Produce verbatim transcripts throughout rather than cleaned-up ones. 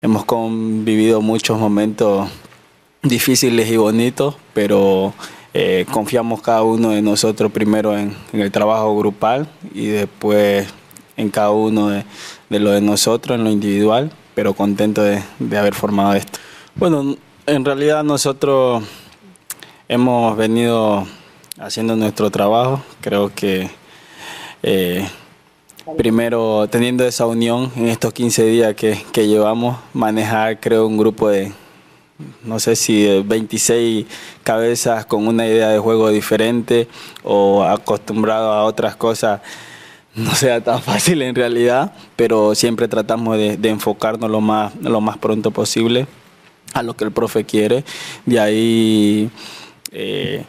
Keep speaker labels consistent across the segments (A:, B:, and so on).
A: hemos convivido muchos momentos difíciles y bonitos, pero eh, confiamos cada uno de nosotros primero en, en el trabajo grupal y después en cada uno de, de lo de nosotros, en lo individual, pero contento de, de haber formado esto. Bueno, en realidad nosotros hemos venido haciendo nuestro trabajo, creo que eh, primero teniendo esa unión en estos quince días que, que llevamos, manejar creo un grupo de, no sé si de veintiséis cabezas con una idea de juego diferente o acostumbrado a otras cosas, no sea tan fácil en realidad, pero siempre tratamos de, de enfocarnos lo más, lo más pronto posible a lo que el profe quiere. De ahí, eh,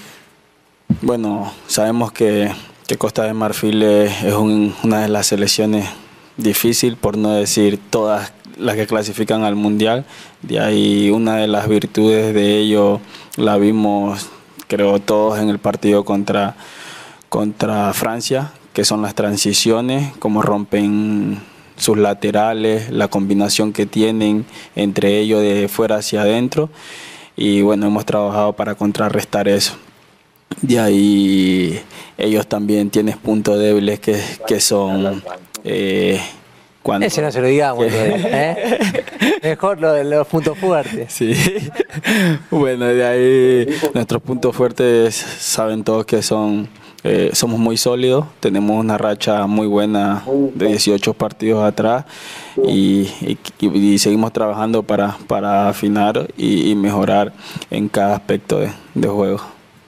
A: bueno, sabemos que, que Costa de Marfil es, es un, una de las selecciones difícil, por no decir todas las que clasifican al Mundial. De ahí una de las virtudes de ello la vimos, creo, todos en el partido contra, contra Francia, que son las transiciones, cómo rompen sus laterales, la combinación que tienen entre ellos de fuera hacia adentro. Y bueno, hemos trabajado para contrarrestar eso. De ahí ellos también tienen puntos débiles que, que son... Eh, Cuando,
B: Ese no se lo digamos, ¿eh? Mejor lo de los puntos fuertes.
A: Sí. Bueno, de ahí nuestros puntos fuertes saben todos que son, eh, somos muy sólidos, tenemos una racha muy buena de dieciocho partidos atrás y, y, y seguimos trabajando para, para afinar y, y mejorar en cada aspecto de, de juego.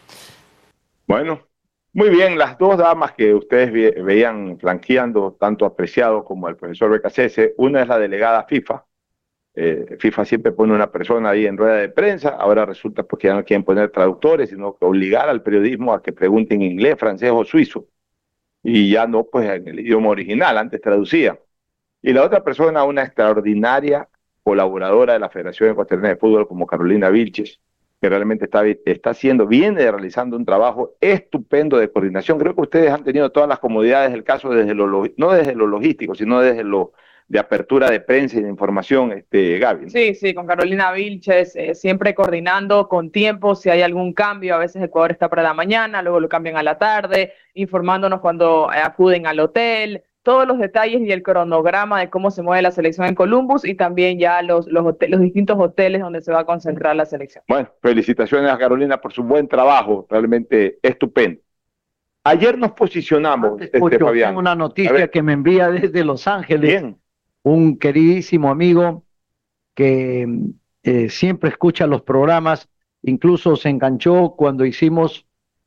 C: Bueno. Muy bien, las dos damas que ustedes ve, veían flanqueando, tanto Apreciado como el profesor Becasese, una es la delegada FIFA. Eh, FIFA siempre pone una persona ahí en rueda de prensa, ahora resulta pues, que ya no quieren poner traductores, sino que obligar al periodismo a que pregunte en inglés, francés o suizo, y ya no pues en el idioma original, antes traducía. Y la otra persona, una extraordinaria colaboradora de la Federación Ecuatoriana de Fútbol como Carolina Vilches, que realmente está, está haciendo, viene realizando un trabajo estupendo de coordinación. Creo que ustedes han tenido todas las comodidades del caso, desde lo, no desde lo logístico, sino desde lo de apertura de prensa y de información, este, Gaby, ¿no?
D: Sí, sí, con Carolina Vilches, eh, siempre coordinando con tiempo, si hay algún cambio, a veces Ecuador está para la mañana, luego lo cambian a la tarde, informándonos cuando eh, acuden al hotel, todos los detalles y el cronograma de cómo se mueve la selección en Columbus y también ya los, los, hotel, los distintos hoteles donde se va a concentrar la selección.
C: Bueno, felicitaciones a Carolina por su buen trabajo, realmente estupendo. Ayer nos posicionamos,
B: Antes,
C: este,
B: Pocho,
C: Fabián.
B: tengo una noticia que me envía desde Los Ángeles.
C: Bien.
B: Un queridísimo amigo que eh, siempre escucha los programas, incluso se enganchó cuando hicimos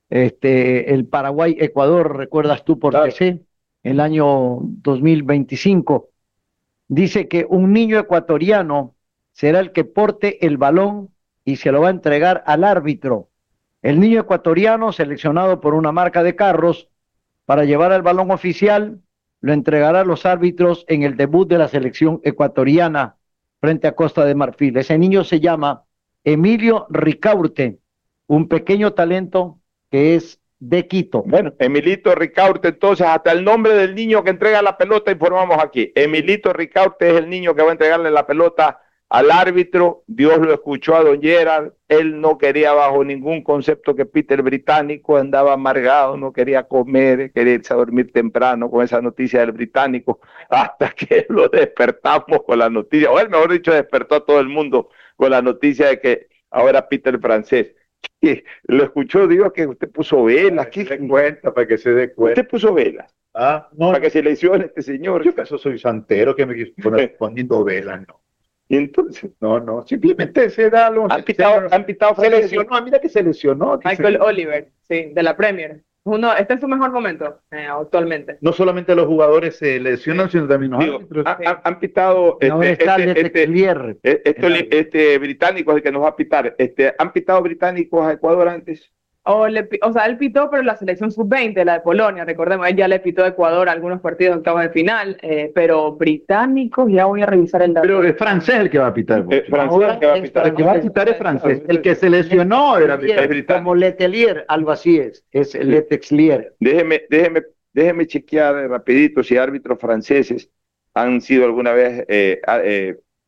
B: este, el Paraguay-Ecuador, ¿recuerdas tú por T C? El año dos mil veinticinco. Dice que un niño ecuatoriano será el que porte el balón y se lo va a entregar al árbitro. El niño ecuatoriano, seleccionado por una marca de carros para llevar el balón oficial, lo entregará a los árbitros en el debut de la selección ecuatoriana frente a Costa de Marfil. Ese niño se llama Emilio Ricaurte, un pequeño talento que es de Quito.
C: Bueno, Emilito Ricaurte, entonces hasta el nombre del niño que entrega la pelota informamos aquí. Emilito Ricaurte es el niño que va a entregarle la pelota al árbitro. Dios lo escuchó a don Gerard, él no quería bajo ningún concepto que pite el británico, andaba amargado, no quería comer, quería irse a dormir temprano con esa noticia del británico, hasta que lo despertamos con la noticia, o él mejor dicho despertó a todo el mundo con la noticia de que ahora pita el francés. Y lo escuchó, digo que usted puso velas.
E: Para que se dé cuenta, para que se dé cuenta.
C: Usted puso velas.
E: Ah, no.
C: Para que se lesione este señor.
E: Yo acaso soy santero que me pone poniendo velas, no.
C: Y entonces.
E: No, no, simplemente se da lo.
C: Han pitado, han pitado.
E: Se lesionó, mira que se lesionó.
D: Michael Oliver, sí, de la Premier. Uno, está en su mejor momento eh, actualmente.
E: No solamente los jugadores se lesionan, sino también los
C: Digo,
E: árbitros.
C: Han, han, han pitado
B: No,
C: este,
B: está
C: este, este, este, este, este británico es el que nos va a pitar. Este, ¿Han pitado británicos a Ecuador antes?
D: O, le, o sea, él pitó, pero la selección sub veinte, la de Polonia, recordemos, él ya le pitó a Ecuador algunos partidos de octavos de final, eh, pero británicos, ya voy a revisar el dato.
E: Pero es francés el que va a pitar.
C: Eh, francés el que va a pitar.
E: El que va a pitar es francés. El que se lesionó era británico.
B: Como Letelier, algo así es, es Letelier.
C: Déjeme, déjeme, déjeme chequear rapidito si árbitros franceses han sido alguna vez eh, eh,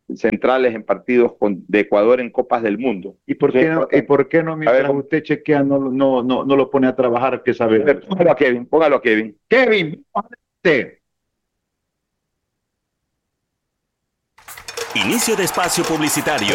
C: centrales en partidos con, de Ecuador en Copas del Mundo.
E: ¿Y por qué no, y por qué no mientras ver, usted chequea no, no, no, no lo pone a trabajar? ¿Qué sabe?
C: Ver, póngalo a Kevin, póngalo a Kevin.
E: Kevin, usted.
F: Inicio de espacio publicitario.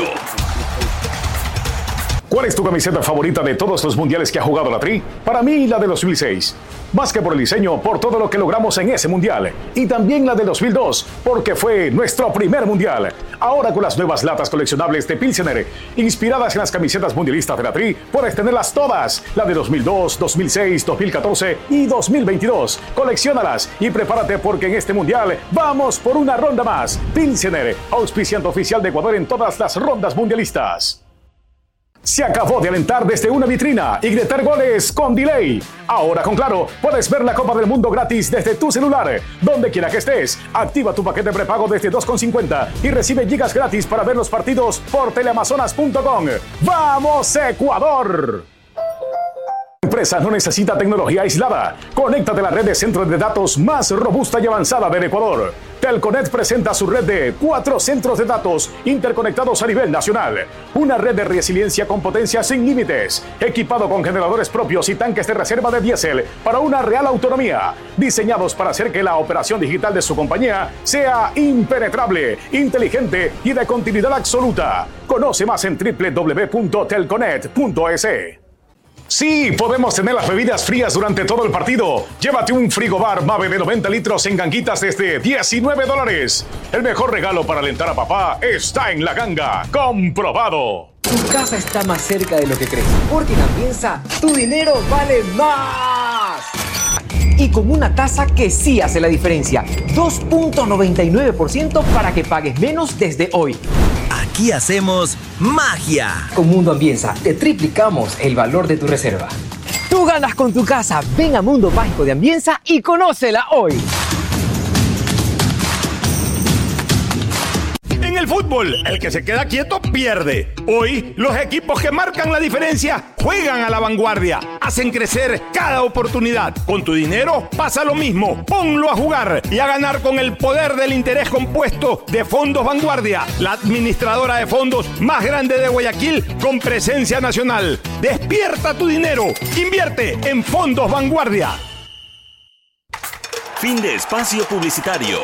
G: ¿Cuál es tu camiseta favorita de todos los mundiales que ha jugado la Tri? Para mí, la de dos mil seis. Más que por el diseño, por todo lo que logramos en ese mundial. Y también la de dos mil dos, porque fue nuestro primer mundial. Ahora con las nuevas latas coleccionables de Pilsener, inspiradas en las camisetas mundialistas de la Tri, puedes tenerlas todas. La de dos mil dos, dos mil seis, dos mil catorce y dos mil veintidós. Colecciónalas y prepárate porque en este mundial vamos por una ronda más. Pilsener, auspiciante oficial de Ecuador en todas las rondas mundialistas. Se acabó de alentar desde una vitrina y gritar goles con delay. Ahora con Claro, puedes ver la Copa del Mundo gratis desde tu celular. Donde quiera que estés, activa tu paquete prepago desde dos con cincuenta y recibe gigas gratis para ver los partidos por teleamazonas punto com. ¡Vamos, Ecuador! La empresa no necesita tecnología aislada. Conéctate a la red de centros de datos más robusta y avanzada del Ecuador. Telconet presenta su red de cuatro centros de datos interconectados a nivel nacional. Una red de resiliencia con potencia sin límites, equipado con generadores propios y tanques de reserva de diésel para una real autonomía, diseñados para hacer que la operación digital de su compañía sea impenetrable, inteligente y de continuidad absoluta. Conoce más en doble u doble u doble u punto telconet punto es. Sí, podemos tener las bebidas frías durante todo el partido. Llévate un frigobar Mave de noventa litros en ganguitas desde diecinueve dólares. El mejor regalo para alentar a papá está en La Ganga. ¡Comprobado!
H: Tu casa está más cerca de lo que crees, porque en Ambienza tu dinero vale más. Y con una tasa que sí hace la diferencia, dos punto noventa y nueve por ciento para que pagues menos desde hoy.
F: Aquí hacemos magia.
H: Con Mundo Ambienza te triplicamos el valor de tu reserva. Tú ganas con tu casa. Ven a Mundo Mágico de Ambienza y conócela hoy.
I: En el fútbol, el que se queda quieto pierde. Hoy, los equipos que marcan la diferencia juegan a la vanguardia, hacen crecer cada oportunidad. Con tu dinero pasa lo mismo. Ponlo a jugar y a ganar con el poder del interés compuesto de Fondos Vanguardia, la administradora de fondos más grande de Guayaquil con presencia nacional. Despierta tu dinero. Invierte en Fondos Vanguardia.
F: Fin de espacio publicitario.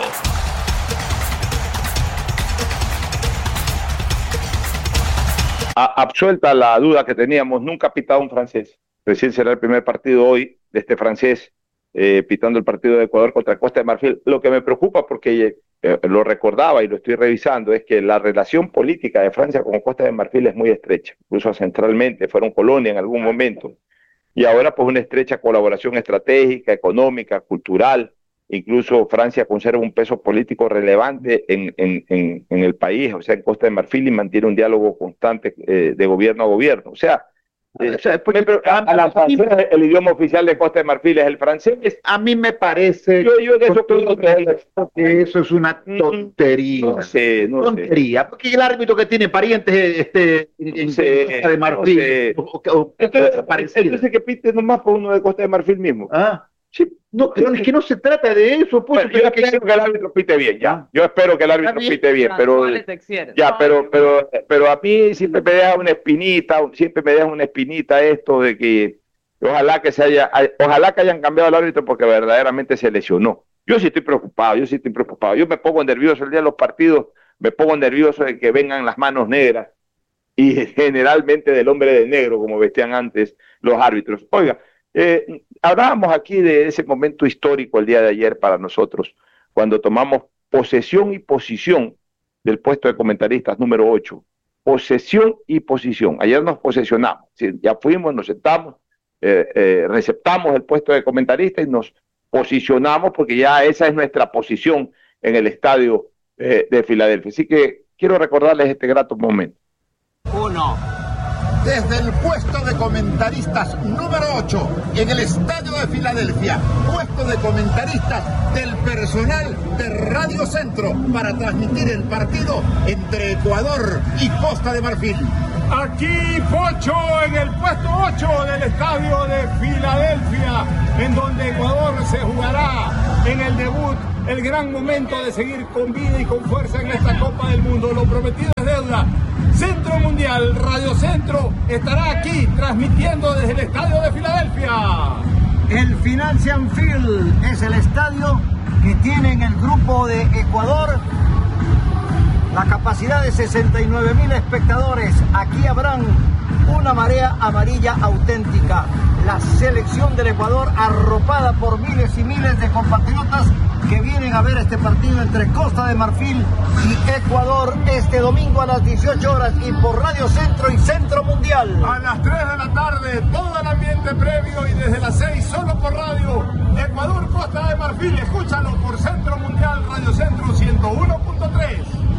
C: Absuelta la duda que teníamos, nunca ha pitado un francés. Recién será el primer partido hoy de este francés eh, pitando el partido de Ecuador contra Costa de Marfil. Lo que me preocupa, porque eh, lo recordaba y lo estoy revisando, es que la relación política de Francia con Costa de Marfil es muy estrecha. Incluso centralmente fueron colonia en algún momento. Y ahora pues una estrecha colaboración estratégica, económica, cultural. Incluso Francia conserva un peso político relevante en, en, en, en el país, o sea, en Costa de Marfil, y mantiene un diálogo constante eh, de gobierno a gobierno. O sea, eh, o sea después, pero, a, a la francesa, el idioma oficial de Costa de Marfil es el francés.
E: A mí me parece
C: yo, yo de eso creo
E: que eso es una tontería.
C: No sé, no
E: tontería.
C: sé.
E: Porque el árbitro que tiene parientes este, en
C: no sé,
E: Costa de Marfil.
C: No sé.
E: o, o,
C: entonces, entonces que pite nomás por uno de Costa de Marfil mismo.
E: Ah. Sí, no, pero es que no se trata de eso, pues.
C: Bueno, yo espero que... que el árbitro pite bien, ya. Yo espero que el árbitro bien, pite bien, pero ya, pero, pero, pero a mí siempre me deja una espinita, siempre me deja una espinita esto de que ojalá que se haya, ojalá que hayan cambiado el árbitro porque verdaderamente se lesionó. Yo sí estoy preocupado, yo sí estoy preocupado. Yo me pongo nervioso el día de los partidos, me pongo nervioso de que vengan las manos negras y generalmente del hombre de negro, como vestían antes los árbitros. Oiga, Eh, hablábamos aquí de ese momento histórico el día de ayer para nosotros, cuando tomamos posesión y posición del puesto de comentaristas número ocho. Posesión y posición. Ayer nos posesionamos, ¿sí? Ya fuimos, nos sentamos, eh, eh, receptamos el puesto de comentarista y nos posicionamos porque ya esa es nuestra posición en el estadio eh, de Filadelfia. Así que quiero recordarles este grato momento.
J: Uno. Desde el puesto de comentaristas número ocho en el Estadio de Filadelfia, puesto de comentaristas del personal de Radio Centro para transmitir el partido entre Ecuador y Costa de Marfil.
I: Aquí Pocho en el puesto ocho del Estadio de Filadelfia, en donde Ecuador se jugará en el debut, el gran momento de seguir con vida y con fuerza en esta Copa del Mundo. Lo prometido es deuda. Centro Mundial, Radio Centro, estará aquí transmitiendo desde el Estadio de Filadelfia.
K: El Financial Field es el estadio que tiene en el grupo de Ecuador la capacidad de sesenta y nueve mil espectadores. Aquí habrán una marea amarilla auténtica. La selección del Ecuador arropada por miles y miles de compatriotas que vienen a ver este partido entre Costa de Marfil y Ecuador este domingo a las dieciocho horas y por Radio Centro y Centro Mundial.
I: A las tres de la tarde, todo el ambiente previo y desde las seis solo por radio. Ecuador, Costa de Marfil, escúchalo por Centro Mundial, Radio Centro ciento uno punto tres.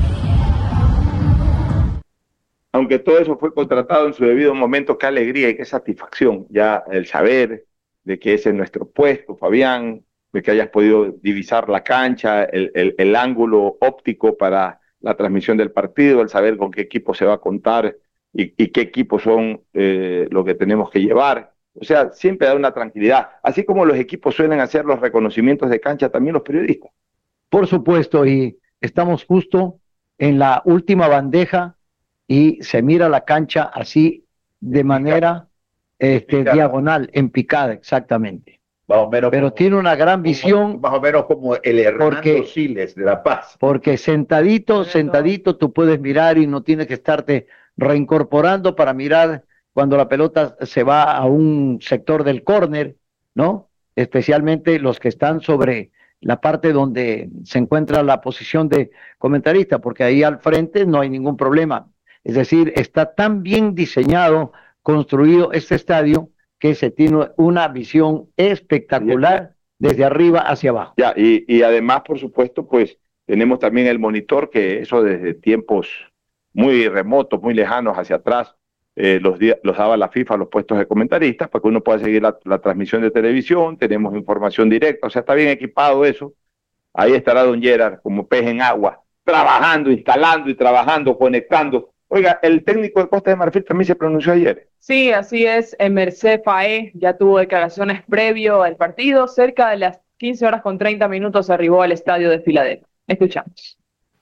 C: Aunque todo eso fue contratado en su debido momento, qué alegría y qué satisfacción ya el saber de que ese es nuestro puesto, Fabián, de que hayas podido divisar la cancha, el, el, el ángulo óptico para la transmisión del partido, el saber con qué equipo se va a contar y, y qué equipos son eh, lo que tenemos que llevar. O sea, siempre da una tranquilidad. Así como los equipos suelen hacer los reconocimientos de cancha, también los periodistas.
B: Por supuesto, y estamos justo en la última bandeja y se mira la cancha así de manera este, diagonal, en picada, exactamente.
E: Más o menos
B: Pero
E: como,
B: tiene una gran visión.
E: Como, más o menos como el Hernando
B: porque,
E: Siles de La Paz.
B: Porque sentadito, sentadito tú puedes mirar y no tienes que estarte reincorporando para mirar cuando la pelota se va a un sector del córner, ¿no? Especialmente los que están sobre la parte donde se encuentra la posición de comentarista, porque ahí al frente no hay ningún problema. Es decir, está tan bien diseñado, construido este estadio, que se tiene una visión espectacular desde arriba hacia abajo.
C: Ya, y, y además, por supuesto, pues tenemos también el monitor, que eso desde tiempos muy remotos, muy lejanos hacia atrás, eh, los, los daba la FIFA, los puestos de comentaristas, para que uno pueda seguir la, la transmisión de televisión, tenemos información directa, o sea, está bien equipado eso. Ahí estará don Gerard como pez en agua, trabajando, instalando y trabajando, conectando. Oiga, el técnico de Costa de Marfil también se pronunció ayer.
D: Sí, así es. Mercé Faé ya tuvo declaraciones previo al partido. Cerca de las quince horas con treinta minutos arribó al estadio de Filadelfia. Escuchamos.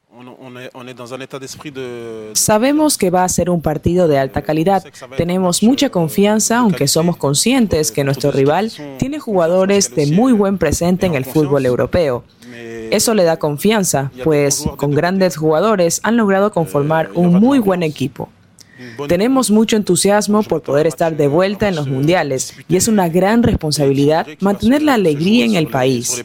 L: Sabemos que va a ser un partido de alta calidad. Tenemos mucha confianza, aunque somos conscientes que nuestro rival tiene jugadores de muy buen presente en el fútbol europeo. Eso le da confianza, pues con grandes jugadores han logrado conformar un muy buen equipo. Tenemos mucho entusiasmo por poder estar de vuelta en los mundiales y es una gran responsabilidad mantener la alegría en el país.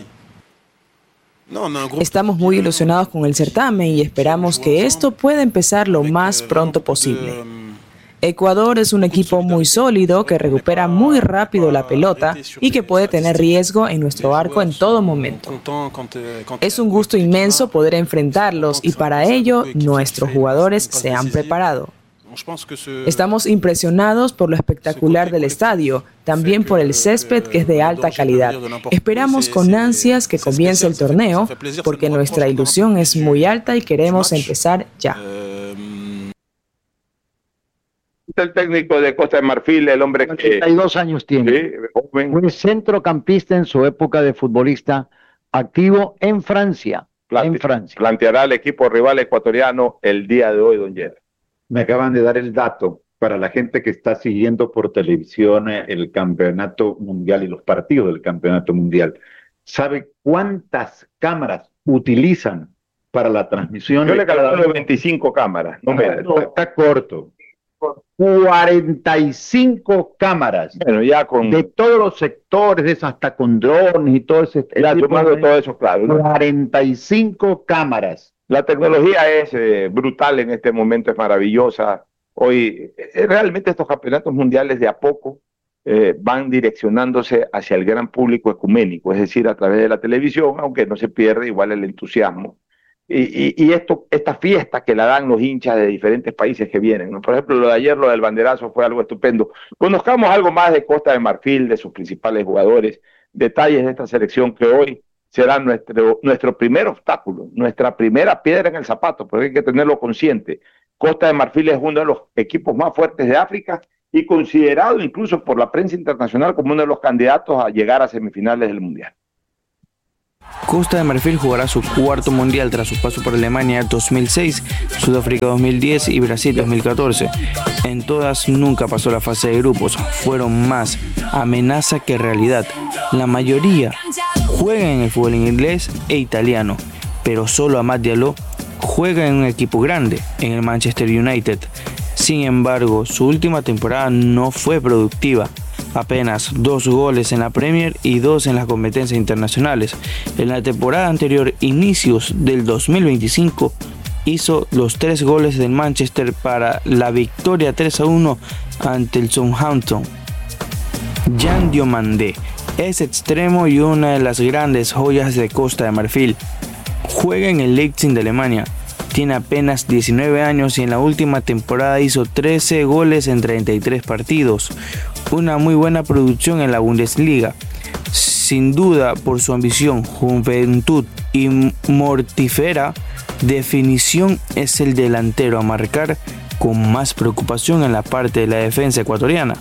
L: Estamos muy ilusionados con el certamen y esperamos que esto pueda empezar lo más pronto posible. Ecuador es un equipo muy sólido que recupera muy rápido la pelota y que puede tener riesgo en nuestro arco en todo momento. Es un gusto inmenso poder enfrentarlos y para ello nuestros jugadores se han preparado. Estamos impresionados por lo espectacular del estadio, también por el césped que es de alta calidad. Esperamos con ansias que comience el torneo porque nuestra ilusión es muy alta y queremos empezar ya.
C: El técnico de Costa de Marfil, el hombre que...
B: treinta y dos años tiene.
C: Sí, joven.
B: Fue centrocampista en su época de futbolista, activo en Francia.
C: Plante,
B: en Francia.
C: Planteará al equipo rival ecuatoriano el día de hoy, don Gerard.
E: Me acaban de dar el dato para la gente que está siguiendo por televisión el campeonato mundial y los partidos del campeonato mundial. ¿Sabe cuántas cámaras utilizan para la transmisión?
C: Yo le calculo veinticinco cámaras. No, me...
E: no, está corto. cuarenta y cinco cámaras.
C: Bueno, ya con...
E: de todos los sectores, hasta con drones y todo ese...
C: Ya, tomando todo eso, claro, ¿no?
E: cuarenta y cinco cámaras.
C: La tecnología es eh, brutal en este momento, es maravillosa. Hoy, eh, realmente estos campeonatos mundiales de a poco eh, van direccionándose hacia el gran público ecuménico, es decir, a través de la televisión, aunque no se pierde igual el entusiasmo. Y, y, y esto, esta fiesta que la dan los hinchas de diferentes países que vienen, ¿no? Por ejemplo, lo de ayer, lo del banderazo, fue algo estupendo. Conozcamos algo más de Costa de Marfil, de sus principales jugadores, detalles de esta selección que hoy será nuestro, nuestro primer obstáculo, nuestra primera piedra en el zapato, porque hay que tenerlo consciente. Costa de Marfil es uno de los equipos más fuertes de África y considerado incluso por la prensa internacional como uno de los candidatos a llegar a semifinales del Mundial.
M: Costa de Marfil jugará su cuarto mundial tras su paso por Alemania dos mil seis, Sudáfrica dos mil diez y Brasil dos mil catorce. En todas nunca pasó la fase de grupos, fueron más amenaza que realidad. La mayoría juegan en el fútbol inglés e italiano, pero solo Amad Diallo juega en un equipo grande, en el Manchester United. Sin embargo, su última temporada no fue productiva. Apenas dos goles en la Premier y dos en las competencias internacionales. En la temporada anterior, inicios del dos mil veinticinco, hizo los tres goles del Manchester para la victoria tres a uno ante el Southampton. Yan Diomandé es extremo y una de las grandes joyas de Costa de Marfil. Juega en el Leipzig de Alemania. Tiene apenas diecinueve años y en la última temporada hizo trece goles en treinta y tres partidos. Una muy buena producción en la Bundesliga. Sin duda, por su ambición, juventud y mortífera definición, es el delantero a marcar con más preocupación en la parte de la defensa ecuatoriana.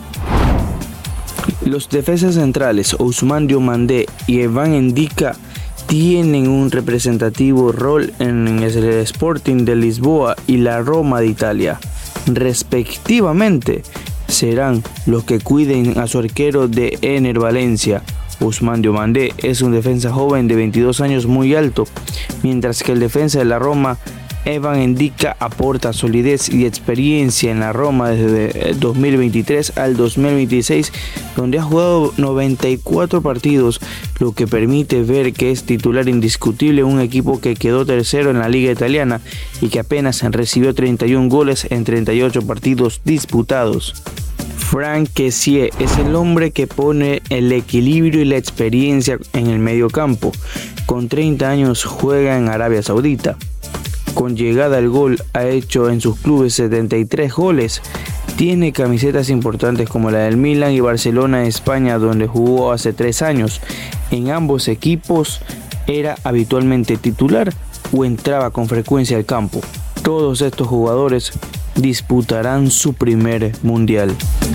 M: Los defensas centrales Ousmane Diomandé y Evan Endika tienen un representativo rol en el Sporting de Lisboa y la Roma de Italia, respectivamente. Serán los que cuiden a su arquero de Ener Valencia. Ousmane Diomandé es un defensa joven de veintidós años muy alto, mientras que el defensa de la Roma, Evan Endika, aporta solidez y experiencia en la Roma desde dos mil veintitrés al dos mil veintiséis, donde ha jugado noventa y cuatro partidos, lo que permite ver que es titular indiscutible en un equipo que quedó tercero en la liga italiana y que apenas recibió treinta y un goles en treinta y ocho partidos disputados. Franck Kessié es el hombre que pone el equilibrio y la experiencia en el medio campo. Con treinta años juega en Arabia Saudita. Con llegada al gol ha hecho en sus clubes setenta y tres goles. Tiene camisetas importantes como la del Milan y Barcelona de España, donde jugó hace tres años. En ambos equipos era habitualmente titular o entraba con frecuencia al campo. Todos estos jugadores disputarán su primer mundial.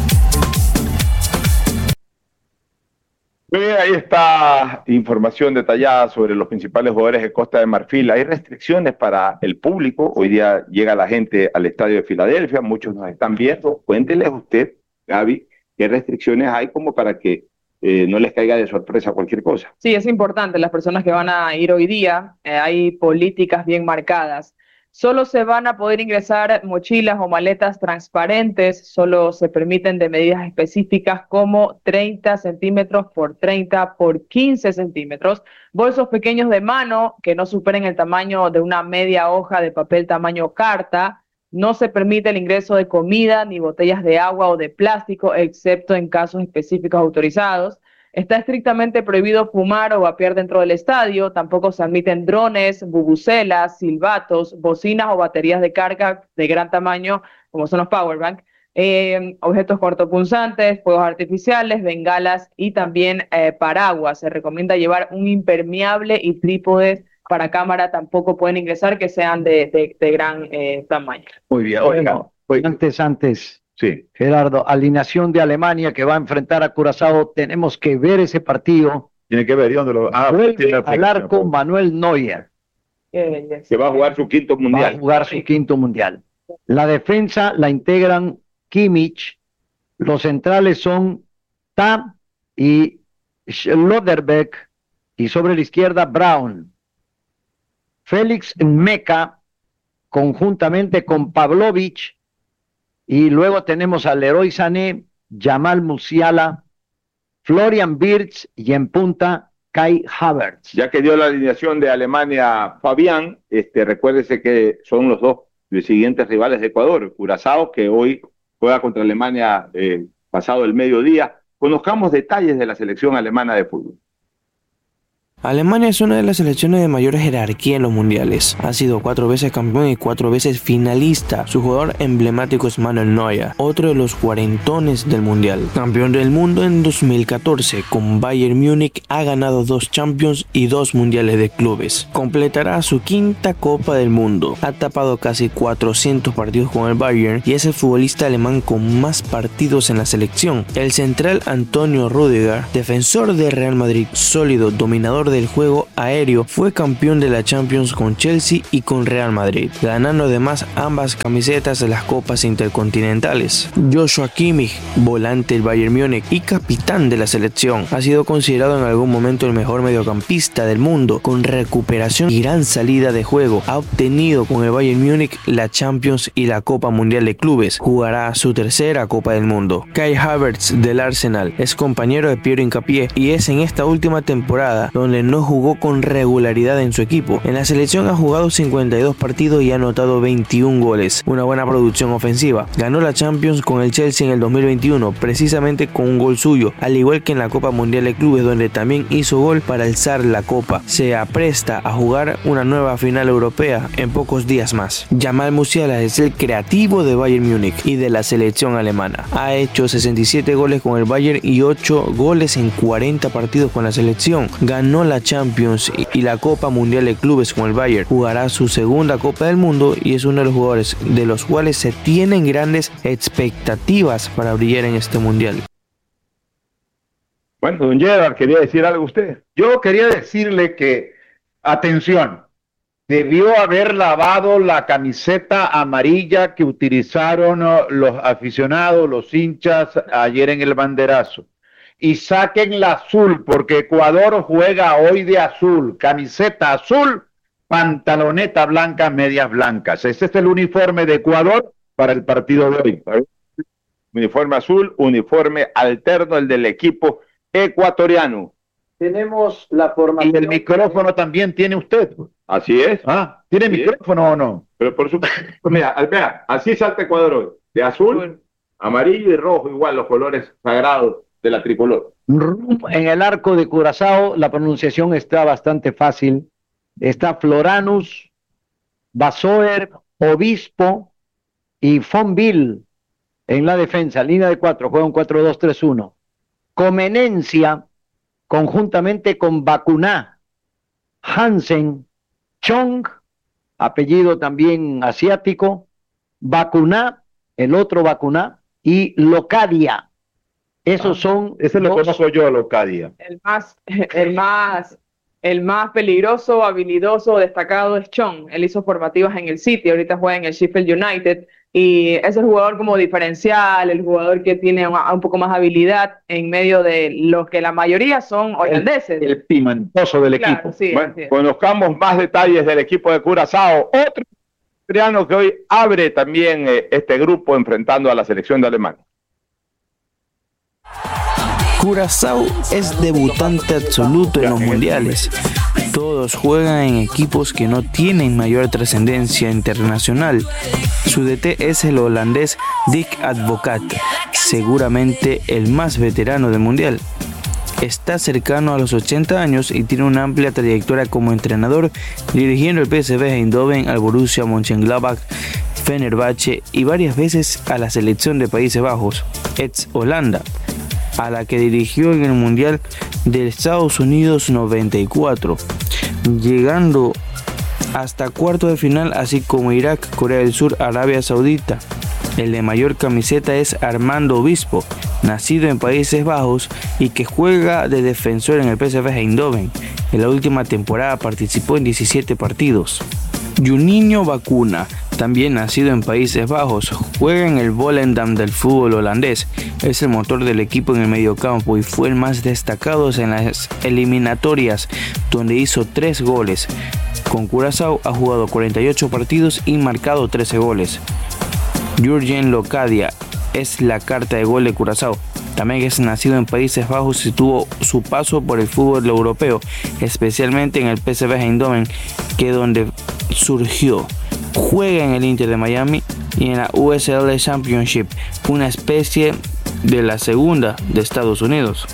C: Muy bien, ahí está información detallada sobre los principales jugadores de Costa de Marfil. Hay restricciones para el público. Hoy día llega la gente al estadio de Filadelfia, muchos nos están viendo. Cuénteles usted, Gaby, qué restricciones hay como para que eh, no les caiga de sorpresa cualquier cosa.
D: Sí, es importante. Las personas que van a ir hoy día, eh, hay políticas bien marcadas. Solo se van a poder ingresar mochilas o maletas transparentes, solo se permiten de medidas específicas como treinta centímetros por treinta por quince centímetros, bolsos pequeños de mano que no superen el tamaño de una media hoja de papel tamaño carta, no se permite el ingreso de comida ni botellas de agua o de plástico, excepto en casos específicos autorizados. Está estrictamente prohibido fumar o vapear dentro del estadio. Tampoco se admiten drones, bubucelas, silbatos, bocinas o baterías de carga de gran tamaño, como son los powerbank, eh, objetos cortopunzantes, fuegos artificiales, bengalas y también eh, paraguas. Se recomienda llevar un impermeable y trípodes para cámara. Tampoco pueden ingresar que sean de, de, de gran eh, tamaño.
B: Muy bien. Bueno, antes, antes.
E: Sí.
B: Gerardo, alineación de Alemania que va a enfrentar a Curazao, tenemos que ver ese partido.
E: Tiene que ver, ¿y dónde lo ah,
B: Vuelve al arco Manuel Neuer.
C: Que va a jugar su quinto mundial.
B: Va a jugar su quinto mundial. La defensa la integran Kimmich, los centrales son Tam y Schlotterbeck, y sobre la izquierda Brown. Félix Meca, conjuntamente con Pavlovic. Y luego tenemos a Leroy Sané, Jamal Musiala, Florian Wirtz y en punta Kai Havertz.
C: Ya que dio la alineación de Alemania Fabián, este, recuérdese que son los dos siguientes rivales de Ecuador, Curazao, que hoy juega contra Alemania eh, pasado el mediodía. Conozcamos detalles de la selección alemana de fútbol.
M: Alemania es una de las selecciones de mayor jerarquía en los mundiales. Ha sido cuatro veces campeón y cuatro veces finalista. Su jugador emblemático es Manuel Neuer, otro de los cuarentones del mundial. Campeón del mundo en dos mil catorce, con Bayern Múnich ha ganado dos Champions y dos mundiales de clubes. Completará su quinta Copa del Mundo. Ha tapado casi cuatrocientos partidos con el Bayern y es el futbolista alemán con más partidos en la selección. El central Antonio Rüdiger, defensor de Real Madrid, sólido, dominador de del juego aéreo, fue campeón de la Champions con Chelsea y con Real Madrid, ganando además ambas camisetas de las copas intercontinentales. Joshua Kimmich, volante del Bayern Múnich y capitán de la selección, ha sido considerado en algún momento el mejor mediocampista del mundo, con recuperación y gran salida de juego. Ha obtenido con el Bayern Múnich la Champions y la Copa Mundial de Clubes. Jugará su tercera Copa del Mundo. Kai Havertz del Arsenal es compañero de Piero Hincapié y es en esta última temporada donde no jugó con regularidad en su equipo. En la selección ha jugado cincuenta y dos partidos y ha anotado veintiún goles, una buena producción ofensiva. Ganó la Champions con el Chelsea en el dos mil veintiuno, precisamente con un gol suyo, al igual que en la Copa Mundial de Clubes, donde también hizo gol para alzar la copa. Se apresta a jugar una nueva final europea en pocos días más. Jamal Musiala es el creativo de Bayern Múnich y de la selección alemana. Ha hecho sesenta y siete goles con el Bayern y ocho goles en cuarenta partidos con la selección. Ganó la Champions y la Copa Mundial de Clubes con el Bayern. Jugará su segunda Copa del Mundo y es uno de los jugadores de los cuales se tienen grandes expectativas para brillar en este mundial.
C: Bueno, don Gerard, ¿quería decir algo usted?
E: Yo quería decirle que, atención, debió haber lavado la camiseta amarilla que utilizaron los aficionados, los hinchas, ayer en el banderazo. Y saquen la azul, porque Ecuador juega hoy de azul. Camiseta azul, pantaloneta blanca, medias blancas. Ese es el uniforme de Ecuador para el partido de hoy.
C: Uniforme azul, uniforme alterno, el del equipo ecuatoriano.
B: Tenemos la formación.
E: Y el micrófono también tiene usted.
C: Así es.
E: Ah, ¿tiene
C: Así
E: micrófono
C: es.
E: o no?
C: Pero por supuesto, mira, vea, así salta Ecuador hoy. De azul, amarillo y rojo, igual los colores sagrados de la tricolor.
B: En el arco de Curazao la pronunciación está bastante fácil. Está Floranus, Basoer, Obispo y Fonville en la defensa. Línea de cuatro, juega un cuatro dos tres uno. Comenencia, conjuntamente con Bacuná, Hansen, Chong, apellido también asiático, Bacuná, el otro Bacuná, y Locadia. Esos ah, son...
E: Ese lo conozco yo, Locadia.
D: El más, el más, el más peligroso, habilidoso, destacado es Chong. Él hizo formativas en el City, ahorita juega en el Sheffield United. Y es el jugador como diferencial, el jugador que tiene un, un poco más habilidad en medio de los que la mayoría son holandeses.
E: El, el pimentoso del
D: claro,
E: equipo.
D: Sí,
C: bueno, conozcamos más detalles del equipo de Curazao. Otro ecuatoriano que hoy abre también eh, este grupo enfrentando a la selección de Alemania.
M: Curazao es debutante absoluto en los mundiales. Todos juegan en equipos que no tienen mayor trascendencia internacional. Su D T es el holandés Dick Advocaat, seguramente el más veterano del mundial. Está cercano a los ochenta años y tiene una amplia trayectoria como entrenador, dirigiendo el P S V Eindhoven, al Borussia Mönchengladbach, Fenerbahce y varias veces a la selección de Países Bajos, ex Holanda, a la que dirigió en el Mundial de Estados Unidos noventa y cuatro, llegando hasta cuarto de final, así como Irak, Corea del Sur, Arabia Saudita. El de mayor camiseta es Armando Obispo, nacido en Países Bajos y que juega de defensor en el P S V Eindhoven. En la última temporada participó en diecisiete partidos. Juninho Bacuna, también nacido en Países Bajos, juega en el Volendam del fútbol holandés. Es el motor del equipo en el mediocampo y fue el más destacado en las eliminatorias, donde hizo tres goles. Con Curazao ha jugado cuarenta y ocho partidos y marcado trece goles. Jurgen Locadia es la carta de gol de Curazao. También es nacido en Países Bajos y tuvo su paso por el fútbol europeo, especialmente en el P S V Eindhoven, que es donde surgió. Juega en el Inter de Miami y en la U S L Championship, una especie de la segunda de Estados Unidos.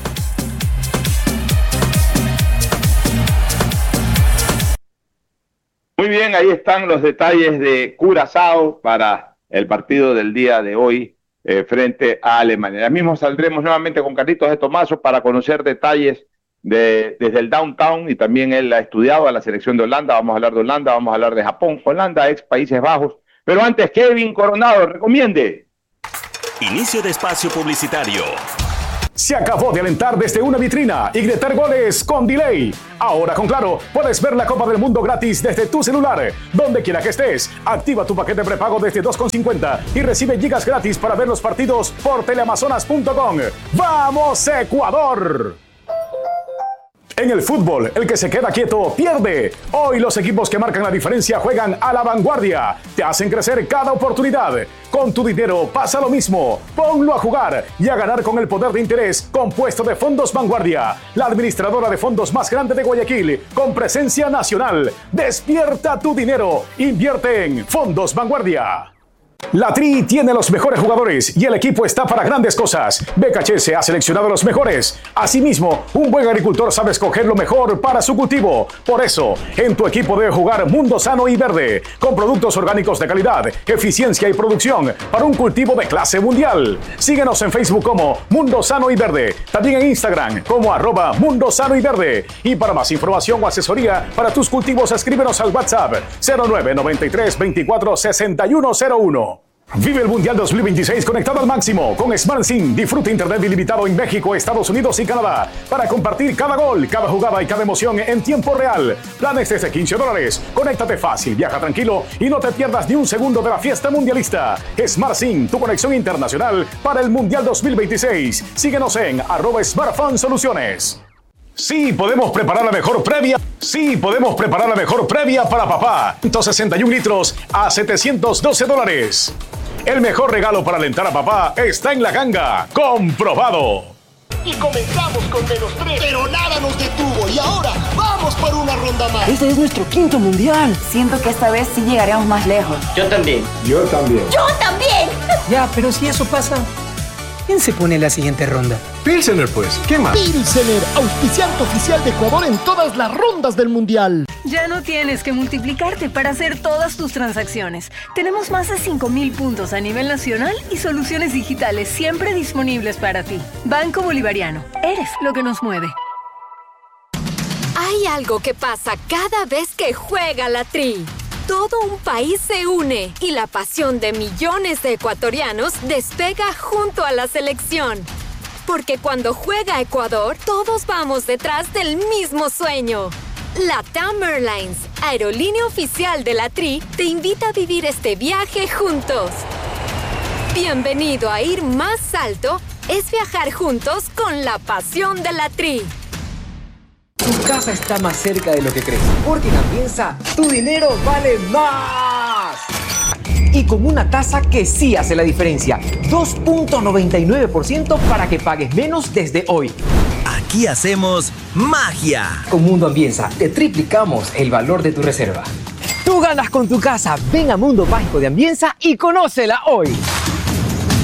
C: Muy bien, ahí están los detalles de Curazao para el partido del día de hoy eh, frente a Alemania. Ya mismo saldremos nuevamente con Carlitos de Tomaso para conocer detalles de, desde el downtown, y también él ha estudiado a la selección de Holanda. Vamos a hablar de Holanda, vamos a hablar de Japón, Holanda, ex Países Bajos. Pero antes, Kevin Coronado, recomiende.
F: Inicio de espacio publicitario.
G: Se acabó de alentar desde una vitrina y gritar goles con delay. Ahora con Claro puedes ver la Copa del Mundo gratis desde tu celular. Donde quiera que estés, activa tu paquete prepago desde dos con cincuenta y recibe gigas gratis para ver los partidos por teleamazonas punto com. ¡Vamos, Ecuador! En el fútbol, el que se queda quieto pierde. Hoy los equipos que marcan la diferencia juegan a la vanguardia. Te hacen crecer cada oportunidad. Con tu dinero pasa lo mismo. Ponlo a jugar y a ganar con el poder de interés compuesto de Fondos Vanguardia, la administradora de fondos más grande de Guayaquil, con presencia nacional. Despierta tu dinero. Invierte en Fondos Vanguardia. La Tri tiene los mejores jugadores y el equipo está para grandes cosas. B K H S ha seleccionado a los mejores. Asimismo, un buen agricultor sabe escoger lo mejor para su cultivo. Por eso, en tu equipo debe jugar Mundo Sano y Verde, con productos orgánicos de calidad, eficiencia y producción para un cultivo de clase mundial. Síguenos en Facebook como Mundo Sano y Verde, también en Instagram como arroba Mundo Sano y Verde. Y para más información o asesoría para tus cultivos, escríbenos al WhatsApp cero nueve noventa y tres veinticuatro sesenta y uno cero uno. Vive el Mundial dos mil veintiséis conectado al máximo con Smart SIM. Disfruta internet ilimitado en México, Estados Unidos y Canadá para compartir cada gol, cada jugada y cada emoción en tiempo real. Planes desde quince dólares. Conéctate fácil, viaja tranquilo y no te pierdas ni un segundo de la fiesta mundialista. Smart SIM, tu conexión internacional para el Mundial dos mil veintiséis. Síguenos en arroba Smartphone Soluciones. Sí, podemos preparar la mejor previa. Sí, podemos preparar la mejor previa para papá. ciento sesenta y un litros a setecientos doce dólares. El mejor regalo para alentar a papá está en La Ganga. ¡Comprobado!
J: Y comenzamos con menos tres, pero nada nos detuvo. Y ahora vamos por una ronda más.
N: Este es nuestro quinto mundial.
O: Siento que esta vez sí llegaremos más lejos.
P: Yo también.
Q: Yo también.
O: Yo también.
N: Ya, pero si eso pasa, ¿quién se pone en la siguiente ronda?
Q: Pilsener, pues. ¿Qué más?
J: Pilsener, auspiciante oficial de Ecuador en todas las rondas del mundial.
R: Ya no tienes que multiplicarte para hacer todas tus transacciones. Tenemos más de cinco mil puntos a nivel nacional y soluciones digitales siempre disponibles para ti. Banco Bolivariano. Eres lo que nos mueve.
S: Hay algo que pasa cada vez que juega la Tri. Todo un país se une y la pasión de millones de ecuatorianos despega junto a la selección. Porque cuando juega Ecuador, todos vamos detrás del mismo sueño. LATAM Airlines, aerolínea oficial de la Tri, te invita a vivir este viaje juntos. Bienvenido a ir más alto, es viajar juntos con la pasión de la Tri.
H: Tu casa está más cerca de lo que crees, porque en Ambienza tu dinero vale más. Y con una tasa que sí hace la diferencia, dos punto noventa y nueve por ciento para que pagues menos desde hoy.
F: Aquí hacemos magia.
H: Con Mundo Ambienza te triplicamos el valor de tu reserva. Tú ganas con tu casa. Ven a Mundo Mágico de Ambienza y conócela hoy.